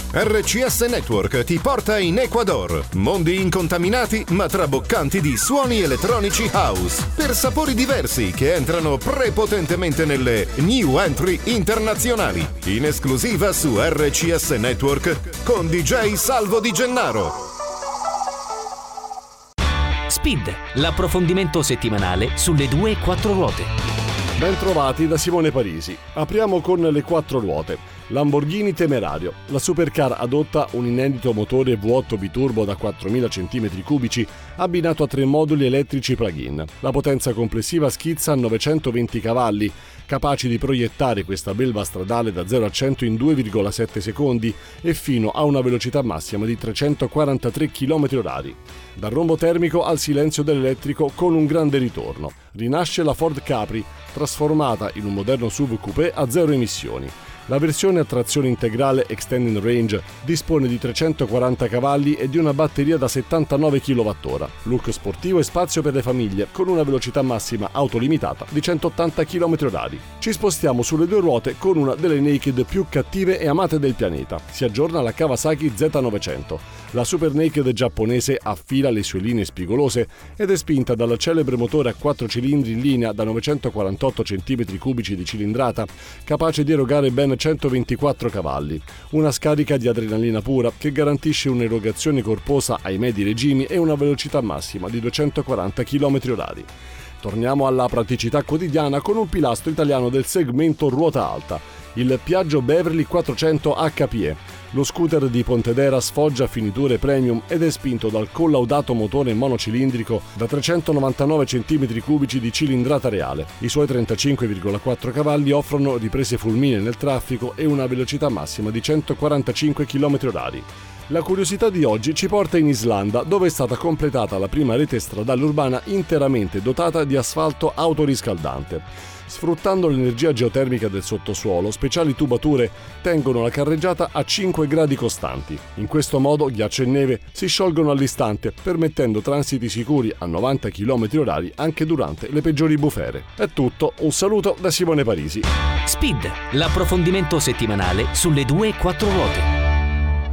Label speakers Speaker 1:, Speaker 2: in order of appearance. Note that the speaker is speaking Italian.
Speaker 1: RCS Network ti porta in Ecuador. Mondi incontaminati ma traboccanti di suoni elettronici house per sapori diversi che entrano prepotentemente nelle new entry internazionali. In esclusiva su RCS Network con DJ Salvo Di Gennaro.
Speaker 2: Speed, l'approfondimento settimanale sulle 2 e 4 ruote.
Speaker 3: Ben trovati da Simone Parisi. Apriamo con le 4 ruote. Lamborghini Temerario. La supercar adotta un inedito motore V8 biturbo da 4000 cm3 abbinato a 3 moduli elettrici plug-in. La potenza complessiva schizza a 920 cavalli, capaci di proiettare questa belva stradale da 0 a 100 in 2,7 secondi e fino a una velocità massima di 343 km/h. Dal rombo termico al silenzio dell'elettrico con un grande ritorno. Rinasce la Ford Capri, trasformata in un moderno SUV coupé a 0 emissioni. La versione a trazione integrale Extended Range dispone di 340 cavalli e di una batteria da 79 kWh. Look sportivo e spazio per le famiglie, con una velocità massima autolimitata di 180 km/h. Ci spostiamo sulle 2 ruote con una delle naked più cattive e amate del pianeta. Si aggiorna la Kawasaki Z900. La super naked giapponese affila le sue linee spigolose ed è spinta dal celebre motore a 4 cilindri in linea da 948 cm3 di cilindrata, capace di erogare ben 124 cavalli, una scarica di adrenalina pura che garantisce un'erogazione corposa ai medi regimi e una velocità massima di 240 km/h. Torniamo alla praticità quotidiana con un pilastro italiano del segmento ruota alta, il Piaggio Beverly 400 HPE. Lo scooter di Pontedera sfoggia finiture premium ed è spinto dal collaudato motore monocilindrico da 399 cm3 di cilindrata reale. I suoi 35,4 cavalli offrono riprese fulminee nel traffico e una velocità massima di 145 km/h. La curiosità di oggi ci porta in Islanda, dove è stata completata la prima rete stradale urbana interamente dotata di asfalto autoriscaldante. Sfruttando l'energia geotermica del sottosuolo, speciali tubature tengono la carreggiata a 5 gradi costanti. In questo modo ghiaccio e neve si sciolgono all'istante, permettendo transiti sicuri a 90 km/h anche durante le peggiori bufere. È tutto, un saluto da Simone Parisi.
Speaker 2: Speed, l'approfondimento settimanale sulle 2 e 4 ruote.